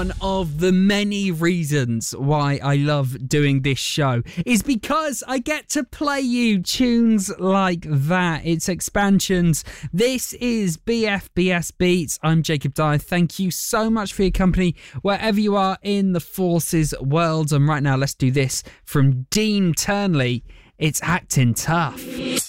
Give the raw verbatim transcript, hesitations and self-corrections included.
One of the many reasons why I love doing this show is because I get to play you tunes like that. It's Expansions. This is B F B S Beats. I'm Jacob Dyer. Thank you so much for your company wherever you are in the Forces world. And right now, let's do this from Dean Turnley. It's Acting Tough.